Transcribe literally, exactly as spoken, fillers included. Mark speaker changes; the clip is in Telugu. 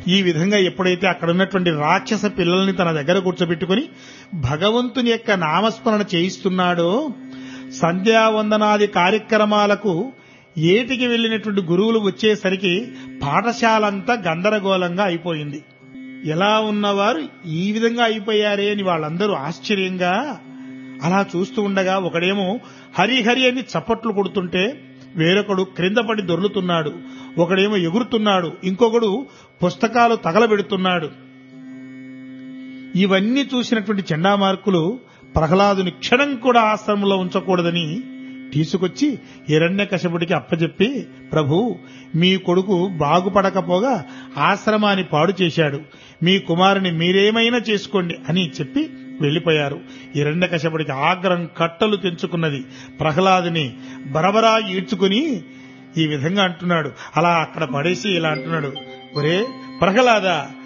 Speaker 1: ఈ విధంగా ఎప్పుడైతే అక్కడ ఉన్నటువంటి రాక్షస పిల్లల్ని తన దగ్గర కూర్చోబెట్టుకుని భగవంతుని యొక్క నామస్మరణ చేయిస్తున్నాడో, సంధ్యావందనాది కార్యక్రమాలకు ఏటికి వెళ్లినటువంటి గురువులు వచ్చేసరికి పాఠశాలంతా గందరగోళంగా అయిపోయింది. ఎలా ఉన్నవారు ఈ విధంగా అయిపోయారే అని వాళ్ళందరూ ఆశ్చర్యంగా అలా చూస్తూ ఉండగా, ఒకడేమో హరిహరి అని చప్పట్లు కొడుతుంటే వేరొకడు క్రింద పడి దొర్లుతున్నాడు, ఒకడేమో ఎగురుతున్నాడు, ఇంకొకడు పుస్తకాలు తగలబెడుతున్నాడు. ఇవన్నీ చూసినటువంటి చండామార్కులు ప్రహ్లాదుని క్షణం కూడా ఆశ్రమంలో ఉంచకూడదని తీసుకొచ్చి హిరణ్యకశపుడికి అప్పచెప్పి, ప్రభు, మీ కొడుకు బాగుపడకపోగా ఆశ్రమాన్ని పాడు చేశాడు, మీ కుమారుని మీరేమైనా చేసుకోండి అని చెప్పి వెళ్లిపోయారు. హిరణ్యకశపుడికి ఆగ్రహం కట్టలు తెంచుకున్నది. ప్రహ్లాదుని బరబరా ఈడ్చుకుని ఈ విధంగా అంటున్నాడు, అలా అక్కడ పడేసి ఇలా అంటున్నాడు, ఒరే ప్రహ్లాద,